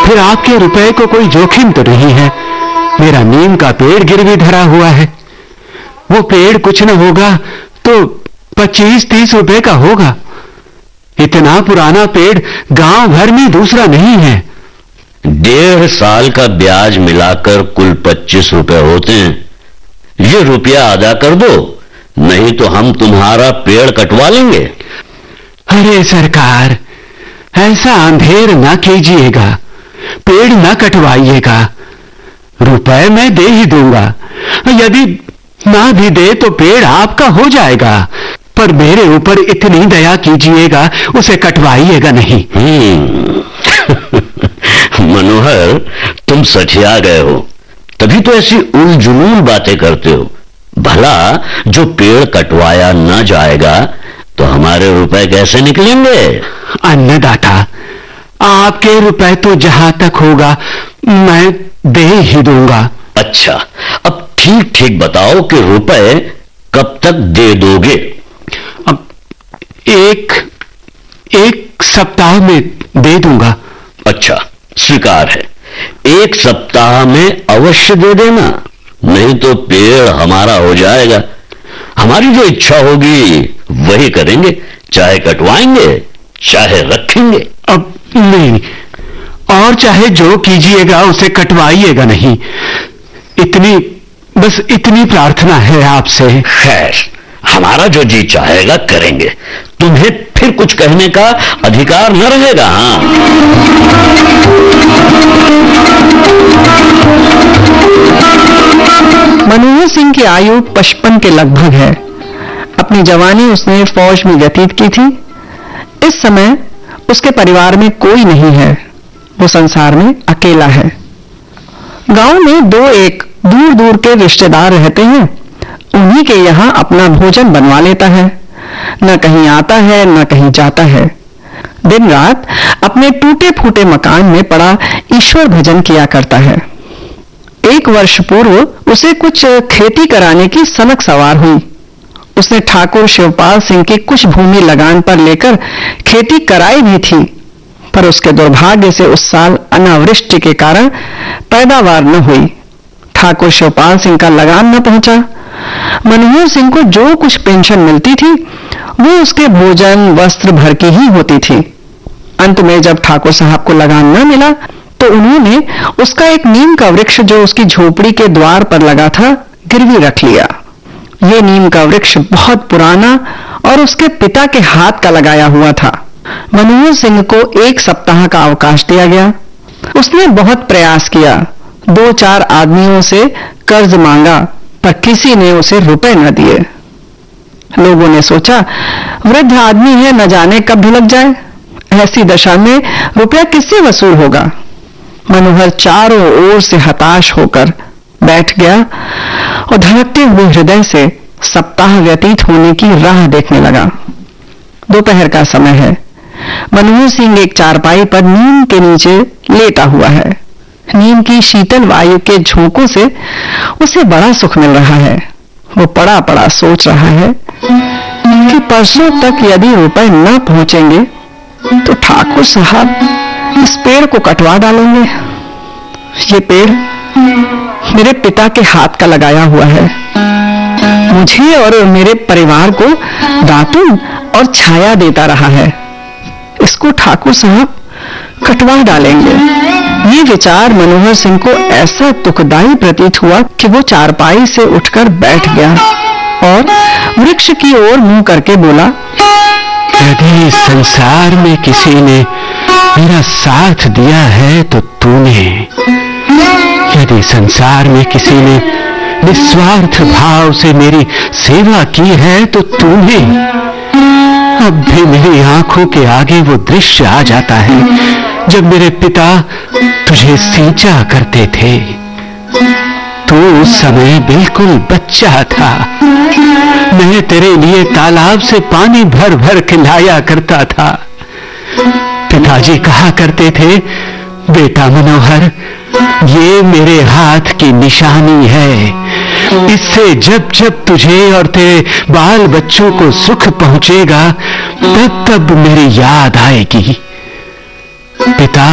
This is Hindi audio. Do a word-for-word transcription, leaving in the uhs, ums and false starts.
फिर आपके रुपए को कोई जोखिम तो नहीं है। मेरा नीम का पेड़ गिरवी धरा हुआ है। वो पेड़ कुछ न होगा तो पच्चीस तीस रुपए का होगा। इतना पुराना पेड़ गांव भर में दूसरा नहीं है। डेढ़ साल का ब्याज मिलाकर कुल पच्चीस रुपए होते हैं। ये रुपया अदा कर दो, नहीं तो हम तुम्हारा पेड़ कटवा लेंगे। अरे सरकार, ऐसा अंधेर ना कीजिएगा, पेड़ ना कटवाइएगा। रुपए मैं दे ही दूंगा, यदि ना भी दे तो पेड़ आपका हो जाएगा, पर मेरे ऊपर इतनी दया कीजिएगा, उसे कटवाइएगा नहीं। मनोहर, तुम सठिया गए हो, तभी तो ऐसी उलझुल बातें करते हो। भला जो पेड़ कटवाया ना जाएगा तो हमारे रुपए कैसे निकलेंगे? अन्नदाता, आपके रुपए तो जहां तक होगा मैं दे ही दूंगा। अच्छा, अब ठीक ठीक बताओ कि रुपए कब तक दे दोगे? अब एक एक सप्ताह में दे दूंगा। अच्छा, स्वीकार है। एक सप्ताह में अवश्य दे देना, नहीं तो पेड़ हमारा हो जाएगा। हमारी जो इच्छा होगी वही करेंगे, चाहे कटवाएंगे चाहे रखेंगे। अब नहीं, और चाहे जो कीजिएगा उसे कटवाइएगा नहीं। इतनी, बस इतनी प्रार्थना है आपसे। खैर, हमारा जो जी चाहेगा करेंगे, तुम्हें फिर कुछ कहने का अधिकार न रहेगा। हाँ, मनोहर सिंह की आयु पचपन के लगभग है। अपनी जवानी उसने फौज में व्यतीत की थी। इस समय उसके परिवार में कोई नहीं है, वो संसार में अकेला है। गांव में दो एक दूर दूर के रिश्तेदार रहते हैं, उन्हीं के यहाँ अपना भोजन बनवा लेता है। न कहीं आता है न कहीं जाता है। दिन रात अपने टूटे फूटे मकान में पड़ा ईश्वर भजन किया करता है। एक वर्ष पूर्व उसे कुछ खेती कराने की सनक सवार हुई। उसने ठाकुर शिवपाल सिंह की कुछ भूमि लगान पर लेकर खेती कराई भी थी, पर उसके दुर्भाग्य से उस साल अनावृष्टि के कारण पैदावार न हुई। ठाकुर शिवपाल सिंह का लगान न पहुंचा। मनोहर सिंह को जो कुछ पेंशन मिलती थी वो उसके भोजन वस्त्र भर की ही होती थी। अंत में जब ठाकुर साहब को लगान न मिला तो उन्होंने उसका एक नीम का वृक्ष जो उसकी झोपड़ी के द्वार पर लगा था गिरवी रख लिया। ये नीम का वृक्ष बहुत पुराना और उसके पिता के हाथ का लगाया हुआ था। मनोहर सिंह को एक सप्ताह का अवकाश दिया गया। उसने बहुत प्रयास किया, दो चार आदमियों से कर्ज मांगा, पर किसी ने उसे रुपए न दिए। लोगों ने सोचा वृद्ध आदमी है, न जाने कब ढुलक जाए। ऐसी दशा में रुपया किससे वसूल होगा? मनोहर चारों ओर से हताश होकर बैठ गया और धड़कते हुए हृदय से सप्ताह व्यतीत होने की राह देखने लगा। दोपहर का समय है। मनोहर सिंह एक चारपाई पर नीम के नीचे लेटा हुआ है। नीम की शीतल वायु के झोंकों से उसे बड़ा सुख मिल रहा है। वो पड़ा पड़ा सोच रहा है कि परसों तक यदि रुपए न पहुंचेंगे तो ठाकुर साहब इस पेड़ को कटवा डालेंगे। ये पेड़ मेरे पिता के हाथ का लगाया हुआ है। मुझे और मेरे परिवार को दातुन और छाया देता रहा है। इसको ठाकुर साहब कटवा डालेंगे। ये विचार मनोहर सिंह को ऐसा दुखदाई प्रतीत हुआ कि वो चारपाई से उठकर बैठ गया और वृक्ष की ओर मुंह करके बोला, यदि संसार में किसी ने मेरा साथ दिया है तो तूने। यदि संसार में किसी ने निस्वार्थ भाव से मेरी सेवा की है तो तूने। अब भी मेरी आंखों के आगे वो दृश्य आ जाता है जब मेरे पिता तुझे सींचा करते थे। तू उस समय बिल्कुल बच्चा था। मैं तेरे लिए तालाब से पानी भर भर के लाया करता था। पिताजी कहा करते थे, बेटा मनोहर, ये मेरे हाथ की निशानी है। इससे जब जब तुझे और तेरे बाल बच्चों को सुख पहुंचेगा तब तब मेरी याद आएगी। पिता